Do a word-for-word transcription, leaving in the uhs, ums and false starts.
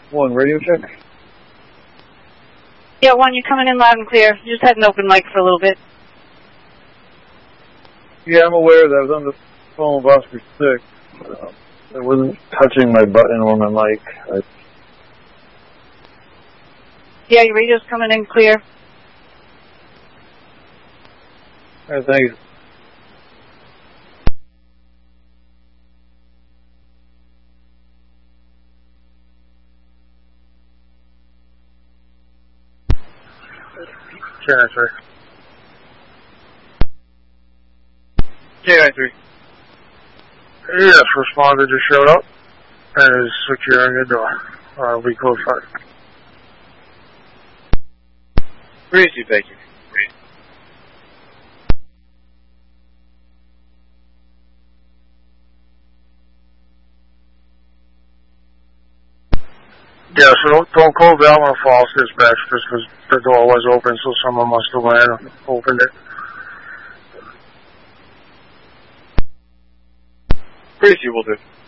One, radio check. Yeah, one, you're coming in loud and clear. You just had an open mic for a little bit. Yeah, I'm aware that I was on the phone with Oscar six. Uh, I wasn't touching my button on my mic. I... Yeah, your radio's coming in clear. All right, thank you. K nine three. K nine three. Yes, responder just showed up and is securing the door. Uh, we close five. Greasy, thank you. Yeah, so don't, don't call that one a false dispatch just because the door was open, so someone must have went and opened it. Greasy will do.